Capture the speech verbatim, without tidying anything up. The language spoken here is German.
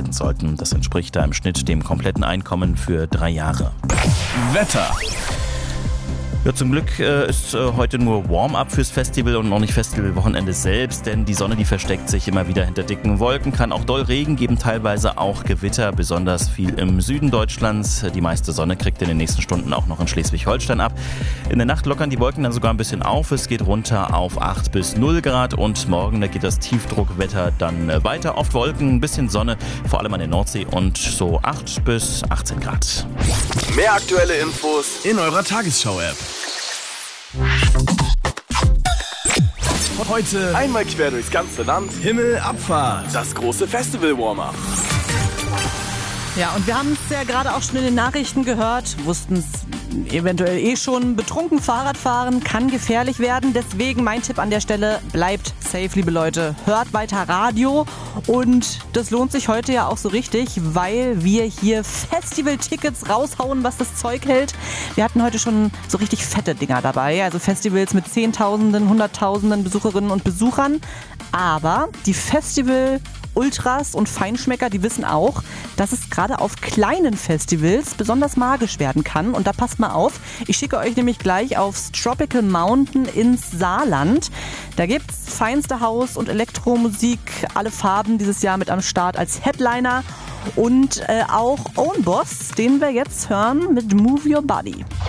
werden sollten. Das entspricht da im Schnitt dem kompletten Einkommen für drei Jahre. Wetter. Ja, zum Glück äh, ist äh, heute nur Warm-up fürs Festival und noch nicht Festivalwochenende selbst, denn die Sonne, die versteckt sich immer wieder hinter dicken Wolken, kann auch doll Regen geben, teilweise auch Gewitter, besonders viel im Süden Deutschlands. Die meiste Sonne kriegt in den nächsten Stunden auch noch in Schleswig-Holstein ab. In der Nacht lockern die Wolken dann sogar ein bisschen auf, es geht runter auf acht bis null Grad und morgen, da geht das Tiefdruckwetter dann äh, weiter. Oft Wolken, ein bisschen Sonne, vor allem an der Nordsee und so acht bis achtzehn Grad. Mehr aktuelle Infos in eurer Tagesschau-App. Heute einmal quer durchs ganze Land. Himmelabfahrt. Das große Festival-Warm-up. Ja, und wir haben es ja gerade auch schon in den Nachrichten gehört, wussten es eventuell eh schon, betrunken Fahrradfahren kann gefährlich werden. Deswegen mein Tipp an der Stelle, bleibt safe, liebe Leute. Hört weiter Radio und das lohnt sich heute ja auch so richtig, weil wir hier Festival-Tickets raushauen, was das Zeug hält. Wir hatten heute schon so richtig fette Dinger dabei, also Festivals mit Zehntausenden, Hunderttausenden Besucherinnen und Besuchern. Aber die Festival Ultras und Feinschmecker, die wissen auch, dass es gerade auf kleinen Festivals besonders magisch werden kann. Und da passt mal auf, ich schicke euch nämlich gleich aufs Tropical Mountain ins Saarland. Da gibt's feinste Haus- und Elektromusik, alle Farben dieses Jahr mit am Start als Headliner. Und äh, auch Own Boss, den wir jetzt hören mit Move Your Body.